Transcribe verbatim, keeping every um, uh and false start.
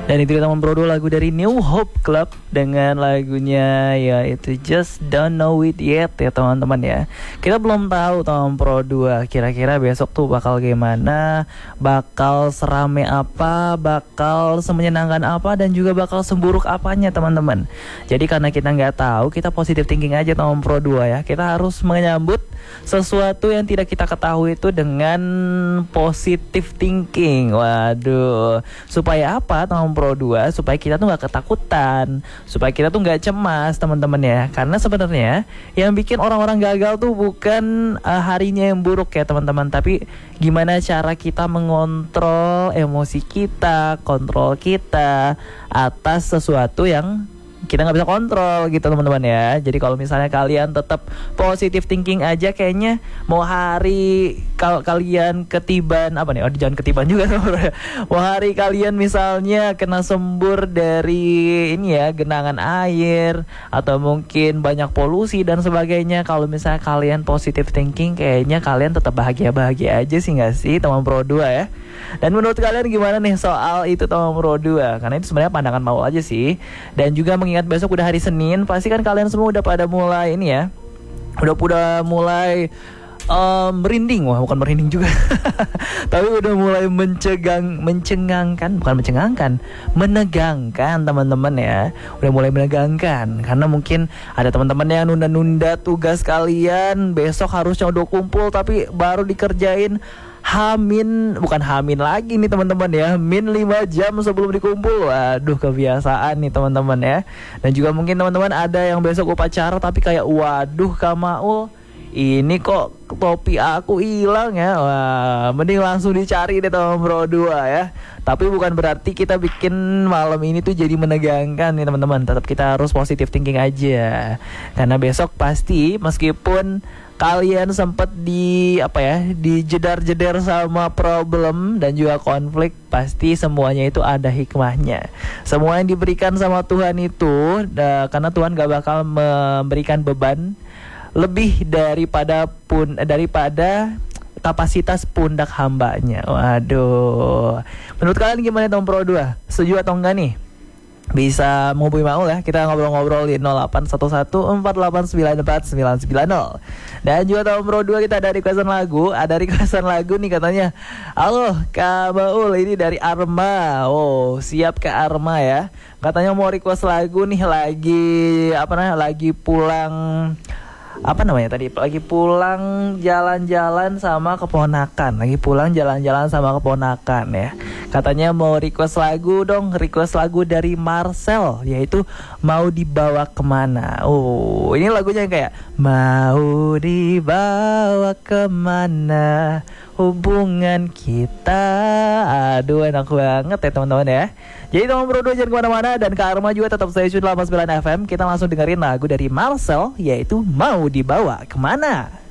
Dan itu teman Pro dua, lagu dari New Hope Club dengan lagunya yaitu Just Don't Know It Yet ya teman-teman ya. Kita belum tahu teman Pro dua kira-kira besok tuh bakal gimana, bakal serame apa, bakal semenyenangkan apa, dan juga bakal semburuk apanya teman-teman. Jadi karena kita nggak tahu, kita positive thinking aja teman Pro dua ya. Kita harus menyambut sesuatu yang tidak kita ketahui itu dengan positive thinking. Waduh, supaya apa teman Pro dua? Supaya kita tuh gak ketakutan, supaya kita tuh gak cemas teman-teman ya. Karena sebenarnya yang bikin orang-orang gagal tuh bukan uh, harinya yang buruk ya teman-teman, tapi gimana cara kita mengontrol emosi kita, kontrol kita atas sesuatu yang kita nggak bisa kontrol gitu teman-teman ya. Jadi kalau misalnya kalian tetap positive thinking aja, kayaknya mau hari kalau kalian ketiban apa nih? Oh, jangan ketiban juga teman-teman. Mau hari kalian misalnya kena sembur dari ini ya, genangan air atau mungkin banyak polusi dan sebagainya. Kalau misalnya kalian positive thinking, kayaknya kalian tetap bahagia-bahagia aja sih nggak sih teman Pro dua ya. Dan menurut kalian gimana nih soal itu teman Pro dua? Karena itu sebenarnya pandangan mau aja sih. Dan juga mengingat besok udah hari Senin, pasti kan kalian semua udah pada mulai ini ya, udah udah mulai um, merinding. Wah, bukan merinding juga tapi udah mulai mencegang, mencengangkan, bukan mencengangkan, menegangkan teman-teman ya. Udah mulai menegangkan karena mungkin ada teman-teman yang nunda-nunda tugas kalian, besok harusnya udah kumpul tapi baru dikerjain Hamin, bukan Hamin lagi nih teman-teman ya, min lima jam sebelum dikumpul. Waduh, kebiasaan nih teman-teman ya. Dan juga mungkin teman-teman ada yang besok upacara tapi kayak waduh Kak Maul, ini kok topi aku hilang ya. Wah, mending langsung dicari deh teman Pro dua ya. Tapi bukan berarti kita bikin malam ini tuh jadi menegangkan nih teman-teman. Tetap kita harus positive thinking aja. Karena besok pasti meskipun kalian sempat di apa ya, dijedar-jedar sama problem dan juga konflik, pasti semuanya itu ada hikmahnya. Semua yang diberikan sama Tuhan itu da, karena Tuhan gak bakal memberikan beban lebih daripada pun daripada kapasitas pundak hambanya. Waduh, menurut kalian gimana teman Pro dua? Setuju atau enggak nih? Bisa menghubungi Maul ya. Kita ngobrol-ngobrol di nol delapan satu satu empat delapan sembilan empat sembilan sembilan nol. Dan juga tahun Pro dua kita ada requestan lagu. Ada requestan lagu nih katanya. Halo Kak Maul, ini dari Arma. Oh, siap Kak Arma ya. Katanya mau request lagu nih, lagi apa namanya, lagi pulang, apa namanya tadi, lagi pulang jalan-jalan sama keponakan. Lagi pulang jalan-jalan sama keponakan ya. Katanya mau request lagu dong, request lagu dari Marcel, yaitu Mau Dibawa Kemana. Oh, ini lagunya kayak mau dibawa kemana hubungan kita. Aduh, enak banget ya teman-teman ya. Jadi teman Pro dua jangan kemana-mana, dan Kak Arma juga tetap stay tune delapan puluh sembilan F M. Kita langsung dengerin lagu dari Marcel, yaitu Mau Dibawa Kemana.